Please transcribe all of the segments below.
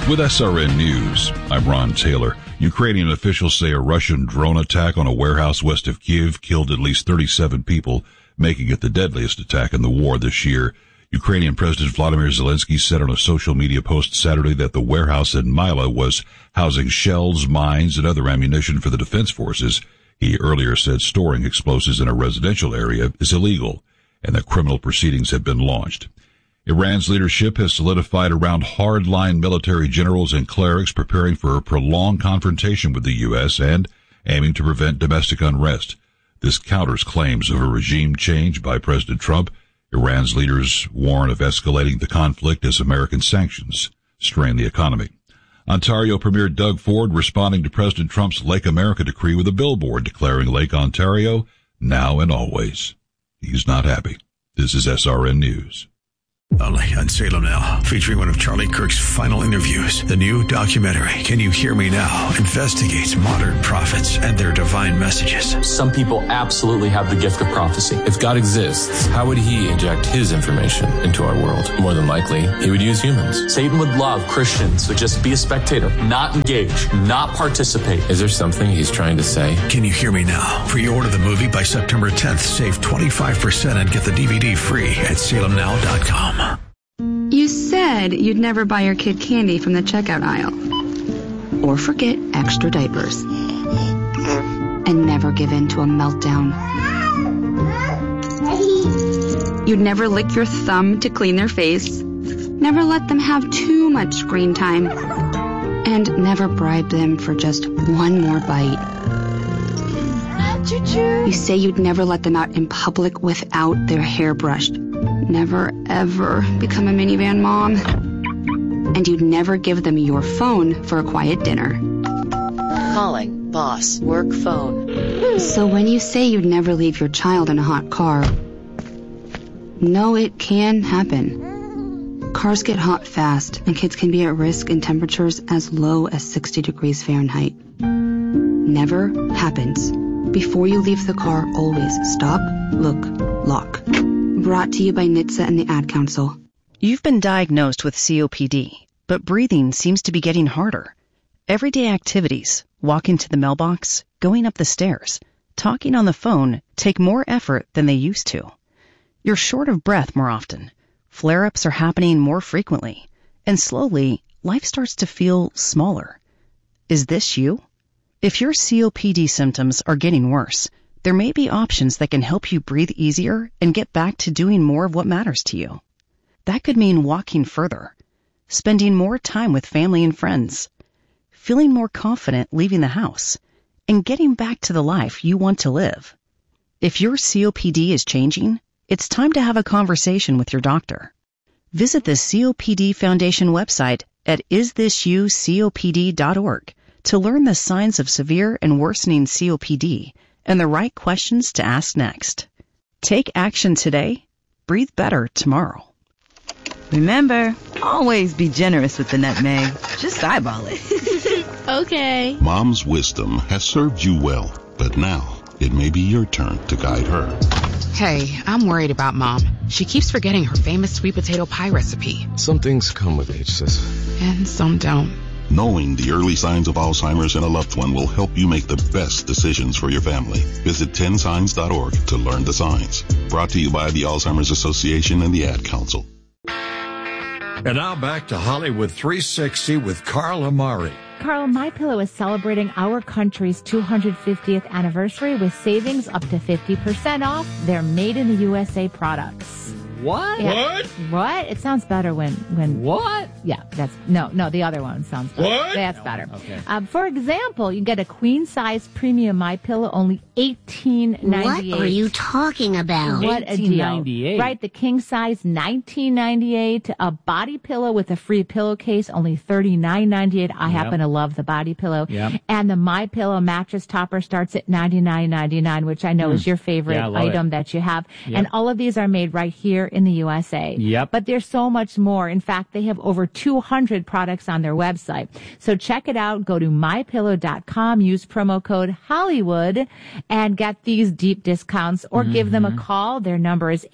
With SRN News, I'm Ron Taylor. Ukrainian officials say a Russian drone attack on a warehouse west of Kyiv killed at least 37 people, making it the deadliest attack in the war this year. Ukrainian President Vladimir Zelensky said on a social media post Saturday that the warehouse in Myla was housing shells, mines, and other ammunition for the defense forces. He earlier said storing explosives in a residential area is illegal and that criminal proceedings have been launched. Iran's leadership has solidified around hardline military generals and clerics preparing for a prolonged confrontation with the U.S. and aiming to prevent domestic unrest. This counters claims of a regime change by President Trump. Iran's leaders warn of escalating the conflict as American sanctions strain the economy. Ontario Premier Doug Ford responding to President Trump's Lake America decree with a billboard declaring Lake Ontario now and always. He's not happy. This is SRN News. Only on Salem Now, featuring one of Charlie Kirk's final interviews. The new documentary, Can You Hear Me Now?, investigates modern prophets and their divine messages. Some people absolutely have the gift of prophecy. If God exists, how would he inject his information into our world? More than likely, he would use humans. Satan would love Christians to just be a spectator, not engage, not participate. Is there something he's trying to say? Can You Hear Me Now? Pre-order the movie by September 10th. Save 25% and get the DVD free at salemnow.com. You said you'd never buy your kid candy from the checkout aisle. Or forget extra diapers. And never give in to a meltdown. You'd never lick your thumb to clean their face. Never let them have too much screen time. And never bribe them for just one more bite. You say you'd never let them out in public without their hair brushed. Never, ever become a minivan mom. And you'd never give them your phone for a quiet dinner. Calling boss work phone. So when you say you'd never leave your child in a hot car, no, it can happen. Cars get hot fast, and kids can be at risk in temperatures as low as 60 degrees Fahrenheit. Never happens. Before you leave the car, always stop, look, lock. Brought to you by NHTSA and the Ad Council. You've been diagnosed with COPD, but breathing seems to be getting harder. Everyday activities, walking to the mailbox, going up the stairs, talking on the phone take more effort than they used to. You're short of breath more often. Flare-ups are happening more frequently. And slowly, life starts to feel smaller. Is this you? If your COPD symptoms are getting worse, there may be options that can help you breathe easier and get back to doing more of what matters to you. That could mean walking further, spending more time with family and friends, feeling more confident leaving the house, and getting back to the life you want to live. If your COPD is changing, it's time to have a conversation with your doctor. Visit the COPD Foundation website at isthisyoucopd.org to learn the signs of severe and worsening COPD and the right questions to ask next. Take action today. Breathe better tomorrow. Remember, always be generous with the nutmeg. Just eyeball it. Okay. Mom's wisdom has served you well, but now it may be your turn to guide her. Hey, I'm worried about Mom. She keeps forgetting her famous sweet potato pie recipe. Some things come with age, sis. And some don't. Knowing the early signs of Alzheimer's in a loved one will help you make the best decisions for your family. Visit 10signs.org to learn the signs. Brought to you by the Alzheimer's Association and the Ad Council. And now back to Hollywood 360 with Carl Amari. Carl, MyPillow is celebrating our country's 250th anniversary with savings up to 50% off their made-in-the-USA products. What? Yeah. What? It sounds better when What? Yeah, that's no. The other one sounds better. What? That's better. Okay. For example, you get a queen size premium MyPillow, only $18.98. What are you talking about? What a deal! Right, the king size $19.98. A body pillow with a free pillowcase, only $39.98. I happen to love the body pillow. Yep. And the MyPillow mattress topper starts at $99.99, which I know is your favorite item that you have. Yep. And all of these are made right here in the USA. Yep. But there's so much more. In fact, they have over 200 products on their website. So check it out. Go to mypillow.com, use promo code Hollywood, and get these deep discounts, or give them a call. Their number is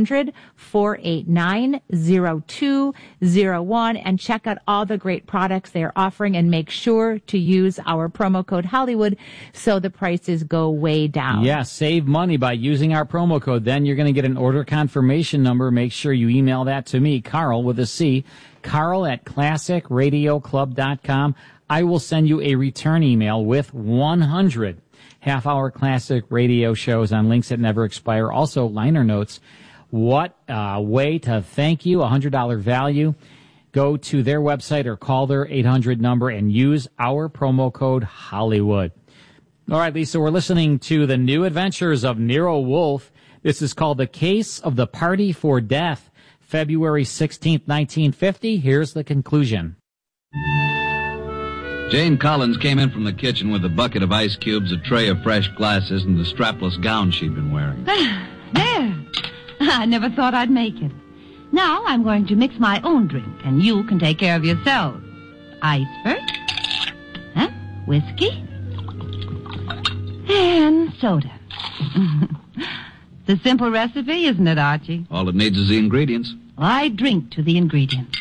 800-489-0201, and check out all the great products they're offering, and make sure to use our promo code Hollywood so the prices go way down. Yeah, save money by using our promo code. Then you're going to get an order confirmation number. Make sure you email that to me, Carl with a C, Carl at classicradioclub.com. I will send you a return email with 100 half-hour classic radio shows on links that never expire. Also, liner notes. What a way to thank you, $100 value. Go to their website or call their 800 number and use our promo code Hollywood. All right, Lisa, we're listening to The New Adventures of Nero Wolfe. This is called The Case of the Party for Death, February 16th, 1950. Here's the conclusion. Jane Collins came in from the kitchen with a bucket of ice cubes, a tray of fresh glasses, and the strapless gown she'd been wearing. There. I never thought I'd make it. Now I'm going to mix my own drink, and you can take care of yourselves. Ice first. Huh? Whiskey. And soda. It's a simple recipe, isn't it, Archie? All it needs is the ingredients. I drink to the ingredients.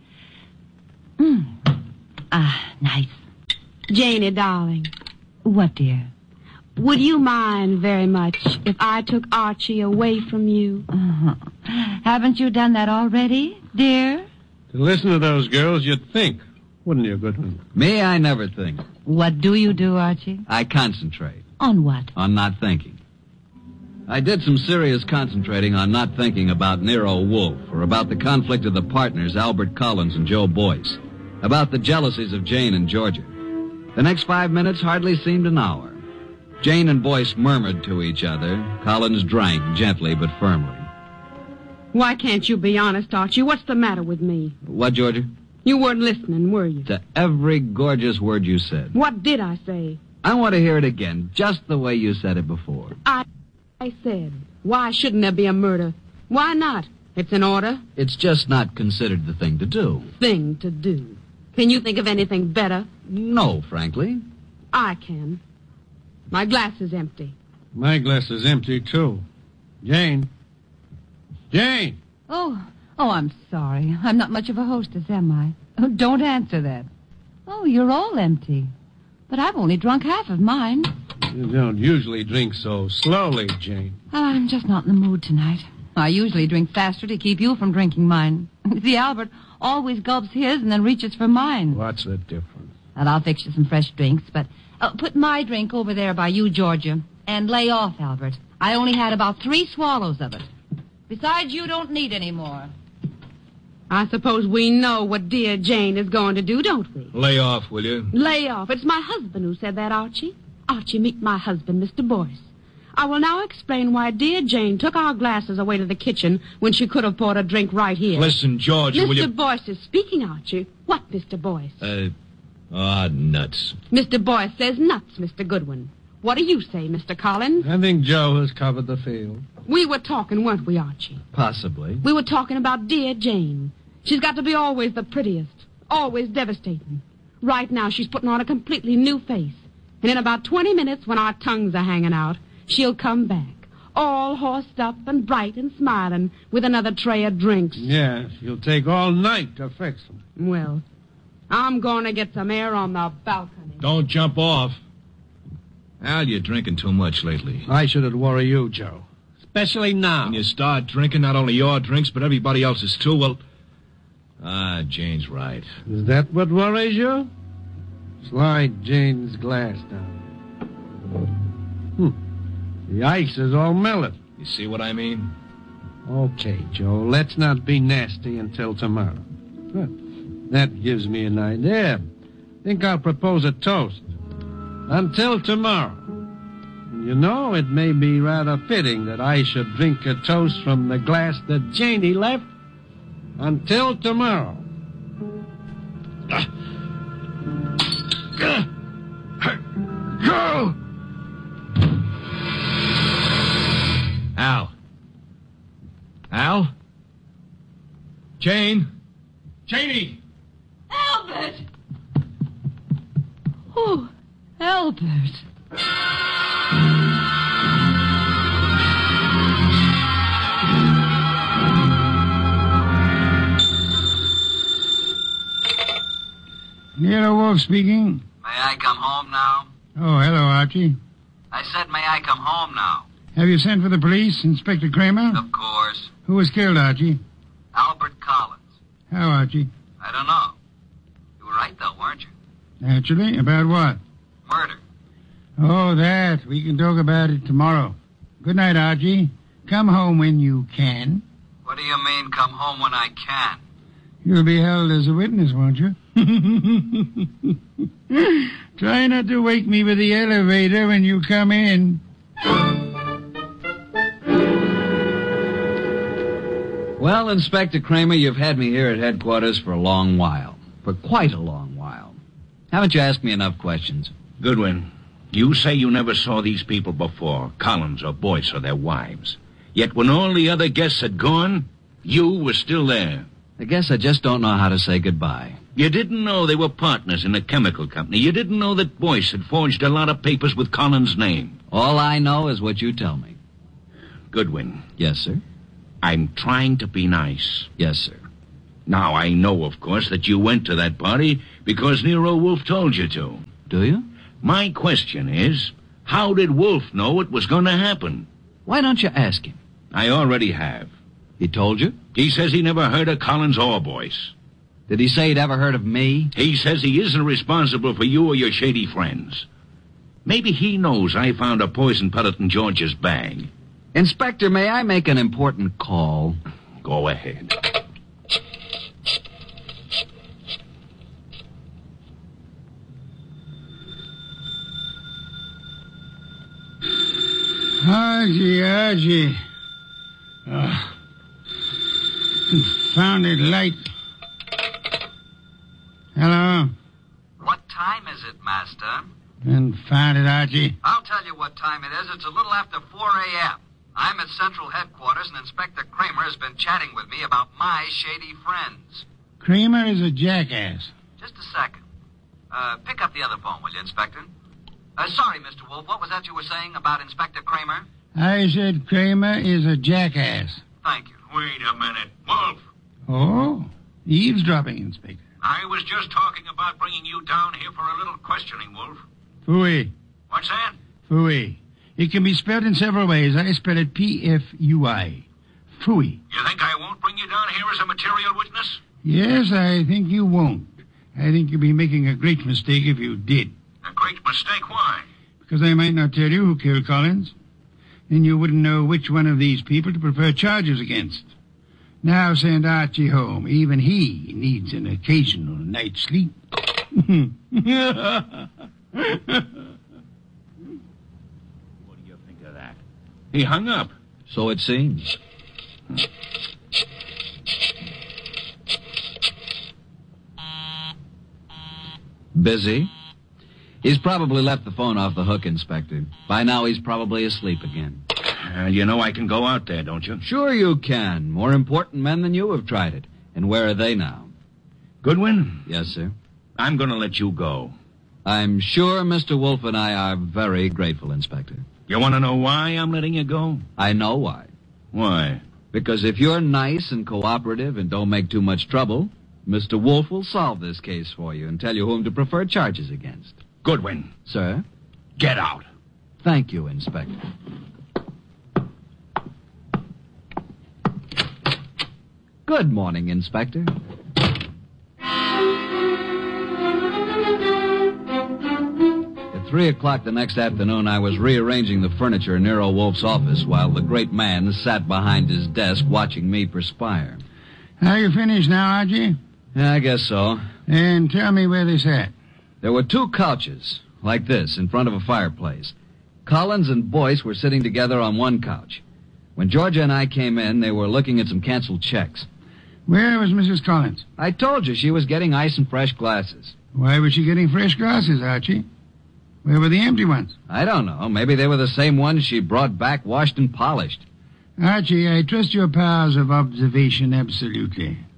Nice. Janie, darling. What, dear? Would you mind very much if I took Archie away from you? Haven't you done that already, dear? To listen to those girls, you'd think, wouldn't you, Goodwin? Me, I never think. What do you do, Archie? I concentrate. On what? On not thinking. I did some serious concentrating on not thinking about Nero Wolfe, or about the conflict of the partners, Albert Collins and Joe Boyce, about the jealousies of Jane and Georgia. The next 5 minutes hardly seemed an hour. Jane and Boyce murmured to each other. Collins drank gently but firmly. Why can't you be honest, Archie? What's the matter with me? What, Georgia? You weren't listening, were you? To every gorgeous word you said. What did I say? I want to hear it again, just the way you said it before. I said, why shouldn't there be a murder? Why not? It's an order. It's just not considered the thing to do. Thing to do. Can you think of anything better? No, frankly. I can. My glass is empty. My glass is empty, too. Jane. Jane! Oh, I'm sorry. I'm not much of a hostess, am I? Oh, don't answer that. Oh, you're all empty. But I've only drunk half of mine. You don't usually drink so slowly, Jane. I'm just not in the mood tonight. I usually drink faster to keep you from drinking mine. See, Albert always gulps his and then reaches for mine. What's the difference? Well, I'll fix you some fresh drinks, but put my drink over there by you, Georgia, and lay off, Albert. I only had about 3 swallows of it. Besides, you don't need any more. I suppose we know what dear Jane is going to do, don't we? Lay off, will you? Lay off. It's my husband who said that, Archie. Archie, meet my husband, Mr. Boyce. I will now explain why dear Jane took our glasses away to the kitchen when she could have poured a drink right here. Listen, Georgia, will you... Mr. Boyce is speaking, Archie. What, Mr. Boyce? Nuts. Mr. Boyce says nuts, Mr. Goodwin. What do you say, Mr. Collins? I think Joe has covered the field. We were talking, weren't we, Archie? Possibly. We were talking about dear Jane. She's got to be always the prettiest, always devastating. Right now, she's putting on a completely new face. And in about 20 minutes, when our tongues are hanging out, she'll come back, all horsed up and bright and smiling, with another tray of drinks. Yeah, she'll take all night to fix them. Well, I'm going to get some air on the balcony. Don't jump off. Al, you're drinking too much lately. I shouldn't worry you, Joe. Especially now. When you start drinking not only your drinks, but everybody else's too, well... Jane's right. Is that what worries you? Slide Jane's glass down. The ice is all melted. You see what I mean? Okay, Joe, let's not be nasty until tomorrow. That gives me an idea. Think I'll propose a toast. Until tomorrow. You know, it may be rather fitting that I should drink a toast from the glass that Janie left. Until tomorrow. Go! Al? Jane? Janie! Albert! Oh, Albert. Nero Wolf speaking. May I come home now? Oh, hello, Archie. I said, may I come home now? Have you sent for the police, Inspector Kramer? Of course. Who was killed, Archie? Albert Collins. How, Archie? I don't know. You were right, though, weren't you? Naturally. About what? Murder. Oh, that. We can talk about it tomorrow. Good night, Archie. Come home when you can. What do you mean, come home when I can? You'll be held as a witness, won't you? Try not to wake me with the elevator when you come in. Well, Inspector Kramer, you've had me here at headquarters for a long while. For quite a long while. Haven't you asked me enough questions? Goodwin, you say you never saw these people before, Collins or Boyce or their wives. Yet when all the other guests had gone, you were still there. I guess I just don't know how to say goodbye. You didn't know they were partners in a chemical company. You didn't know that Boyce had forged a lot of papers with Collins' name. All I know is what you tell me. Goodwin. Yes, sir? I'm trying to be nice. Yes, sir. Now, I know, of course, that you went to that party because Nero Wolf told you to. Do you? My question is, how did Wolf know it was going to happen? Why don't you ask him? I already have. He told you? He says he never heard of Collins or Boyce. Did he say he'd ever heard of me? He says he isn't responsible for you or your shady friends. Maybe he knows I found a poison pellet in George's bag. Inspector, may I make an important call? Go ahead. Archie. Confounded light. Hello? What time is it, Master? Confounded, Archie. I'll tell you what time it is. It's a little after 4 a.m. I'm at Central Headquarters, and Inspector Kramer has been chatting with me about my shady friends. Kramer is a jackass. Just a second. Pick up the other phone, will you, Inspector? Sorry, Mr. Wolf. What was that you were saying about Inspector Kramer? I said Kramer is a jackass. Thank you. Wait a minute. Wolf! Oh? Eavesdropping, Inspector. I was just talking about bringing you down here for a little questioning, Wolf. Phooey. What's that? Phooey. It can be spelled in several ways. I spell it P-F-U-I. Phooey. You think I won't bring you down here as a material witness? Yes, I think you won't. I think you'd be making a great mistake if you did. A great mistake? Why? Because I might not tell you who killed Collins. Then you wouldn't know which one of these people to prefer charges against. Now send Archie home. Even he needs an occasional night's sleep. What do you think of that? He hung up. So it seems. Busy? He's probably left the phone off the hook, Inspector. By now, he's probably asleep again. You know I can go out there, don't you? Sure you can. More important men than you have tried it. And where are they now? Goodwin? Yes, sir? I'm going to let you go. I'm sure Mr. Wolf and I are very grateful, Inspector. You want to know why I'm letting you go? I know why. Why? Because if you're nice and cooperative and don't make too much trouble, Mr. Wolf will solve this case for you and tell you whom to prefer charges against. Goodwin. Sir? Get out. Thank you, Inspector. Good morning, Inspector. At 3 o'clock the next afternoon, I was rearranging the furniture in Nero Wolf's office while the great man sat behind his desk watching me perspire. Are you finished now, Archie? Yeah, I guess so. And tell me where they sat. There were 2 couches, like this, in front of a fireplace. Collins and Boyce were sitting together on one couch. When Georgia and I came in, they were looking at some canceled checks. Where was Mrs. Collins? I told you she was getting ice and fresh glasses. Why was she getting fresh glasses, Archie? Where were the empty ones? I don't know. Maybe they were the same ones she brought back washed and polished. Archie, I trust your powers of observation absolutely.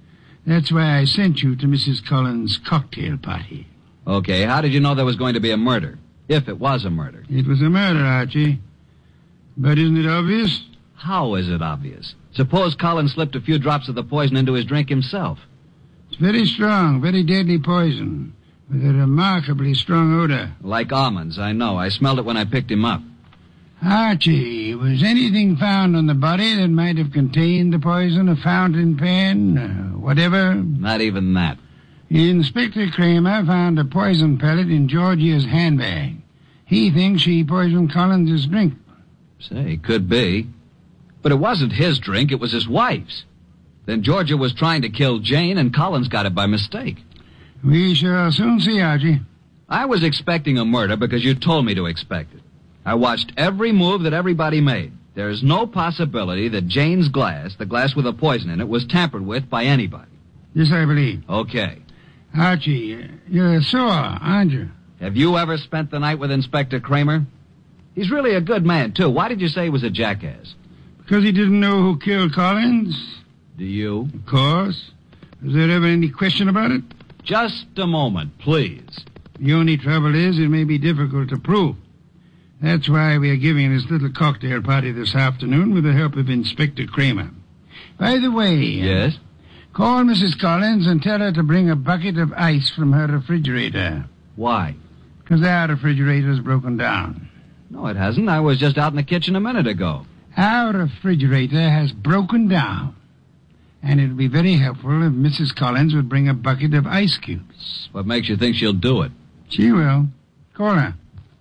That's why I sent you to Mrs. Collins' cocktail party. Okay, how did you know there was going to be a murder? If it was a murder. It was a murder, Archie. But isn't it obvious? How is it obvious? Suppose Collins slipped a few drops of the poison into his drink himself. It's very strong, very deadly poison, with a remarkably strong odor. Like almonds, I know. I smelled it when I picked him up. Archie, was anything found on the body that might have contained the poison? A fountain pen, whatever? Not even that. Inspector Kramer found a poison pellet in Georgia's handbag. He thinks she poisoned Collins' drink. Say, could be. But it wasn't his drink, it was his wife's. Then Georgia was trying to kill Jane, and Collins got it by mistake. We shall soon see, Archie. I was expecting a murder because you told me to expect it. I watched every move that everybody made. There's no possibility that Jane's glass, the glass with the poison in it, was tampered with by anybody. Yes, I believe. Okay. Archie, you're sore, aren't you? Have you ever spent the night with Inspector Kramer? He's really a good man, too. Why did you say he was a jackass? Because he didn't know who killed Collins. Do you? Of course. Was there ever any question about it? Just a moment, please. The only trouble is it may be difficult to prove. That's why we are giving this little cocktail party this afternoon with the help of Inspector Kramer. By the way... Yes? Call Mrs. Collins and tell her to bring a bucket of ice from her refrigerator. Why? Because our refrigerator's broken down. No, it hasn't. I was just out in the kitchen a minute ago. Our refrigerator has broken down. And it would be very helpful if Mrs. Collins would bring a bucket of ice cubes. What makes you think she'll do it? She will. Call her.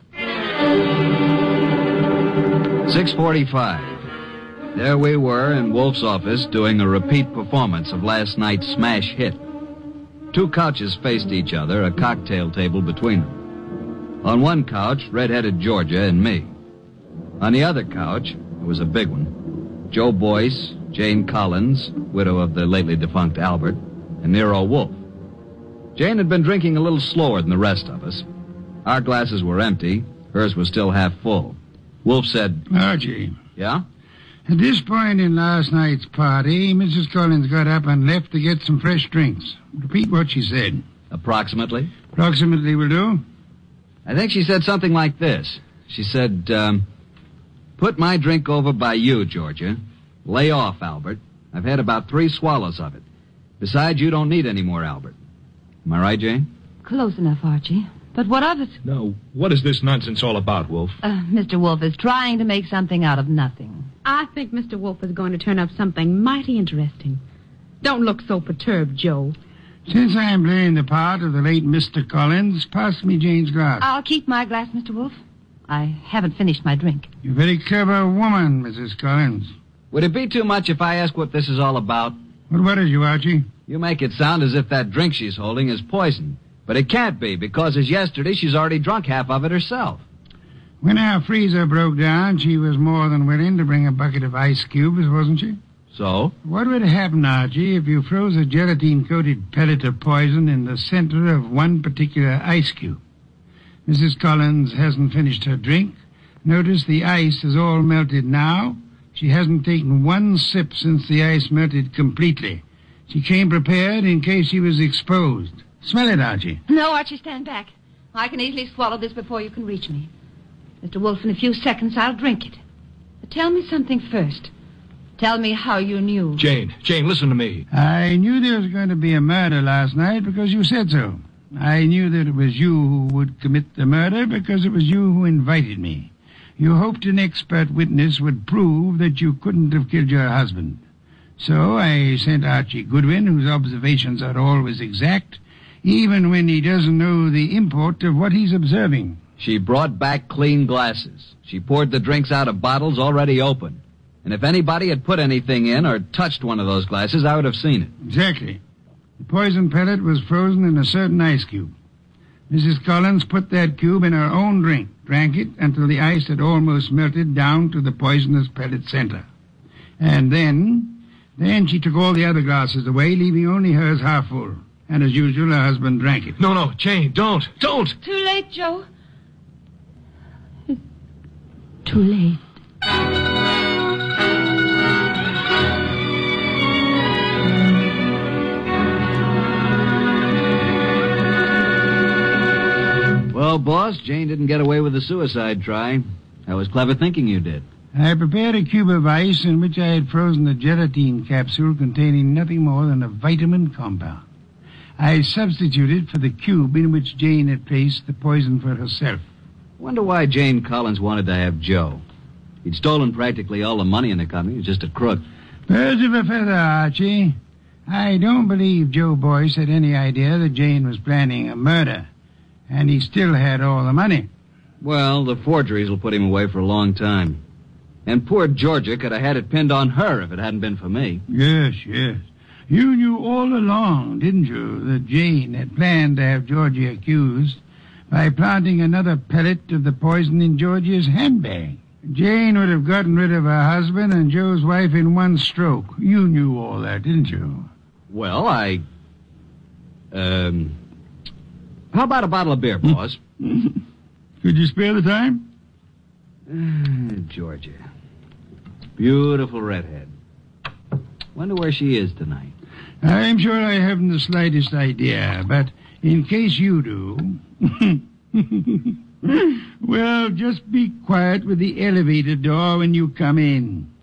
6:45. There we were in Wolf's office doing a repeat performance of last night's smash hit. Two couches faced each other, a cocktail table between them. On one couch, red-headed Georgia and me. On the other couch, it was a big one, Joe Boyce, Jane Collins, widow of the lately defunct Albert, and Nero Wolf. Jane had been drinking a little slower than the rest of us. Our glasses were empty. Hers was still half full. Wolf said, Archie. Yeah? At this point in last night's party, Mrs. Collins got up and left to get some fresh drinks. Repeat what she said. Approximately? Approximately will do. I think she said something like this. She said, put my drink over by you, Georgia. Lay off, Albert. I've had about 3 swallows of it. Besides, you don't need any more, Albert. Am I right, Jane? Close enough, Archie. But what of it? No, what is this nonsense all about, Wolf? Mr. Wolf is trying to make something out of nothing. I think Mr. Wolf is going to turn up something mighty interesting. Don't look so perturbed, Joe. Since I am playing the part of the late Mr. Collins, pass me Jane's glass. I'll keep my glass, Mr. Wolf. I haven't finished my drink. You're a very clever woman, Mrs. Collins. Would it be too much if I ask what this is all about? What worries you, Archie? You make it sound as if that drink she's holding is poison. But it can't be, because as yesterday, she's already drunk half of it herself. When our freezer broke down, she was more than willing to bring a bucket of ice cubes, wasn't she? So? What would happen, Archie, if you froze a gelatine-coated pellet of poison in the center of one particular ice cube? Mrs. Collins hasn't finished her drink. Notice the ice is all melted now. She hasn't taken one sip since the ice melted completely. She came prepared in case she was exposed. Smell it, Archie. No, Archie, stand back. I can easily swallow this before you can reach me. Mr. Wolf, in a few seconds, I'll drink it. But tell me something first. Tell me how you knew. Jane, listen to me. I knew there was going to be a murder last night because you said so. I knew that it was you who would commit the murder because it was you who invited me. You hoped an expert witness would prove that you couldn't have killed your husband. So I sent Archie Goodwin, whose observations are always exact, even when he doesn't know the import of what he's observing. She brought back clean glasses. She poured the drinks out of bottles already open. And if anybody had put anything in or touched one of those glasses, I would have seen it. Exactly. The poison pellet was frozen in a certain ice cube. Mrs. Collins put that cube in her own drink, drank it until the ice had almost melted down to the poisonous pellet center. And then she took all the other glasses away, leaving only hers half full. And as usual, her husband drank it. No, Jane, don't. Too late, Joe. Too late. Well, boss, Jane didn't get away with a suicide try. That was clever thinking you did. I prepared a cube of ice in which I had frozen a gelatine capsule containing nothing more than a vitamin compound. I substituted for the cube in which Jane had placed the poison for herself. Wonder why Jane Collins wanted to have Joe. He'd stolen practically all the money in the company. He was just a crook. Birds of a feather, Archie. I don't believe Joe Boyce had any idea that Jane was planning a murder. And he still had all the money. Well, the forgeries will put him away for a long time. And poor Georgia could have had it pinned on her if it hadn't been for me. Yes. You knew all along, didn't you, that Jane had planned to have Georgia accused by planting another pellet of the poison in Georgia's handbag. Jane would have gotten rid of her husband and Joe's wife in one stroke. You knew all that, didn't you? Well, how about a bottle of beer, boss? Could you spare the time? Georgia. Beautiful redhead. Wonder where she is tonight. I'm sure I haven't the slightest idea, but in case you do... well, just be quiet with the elevator door when you come in.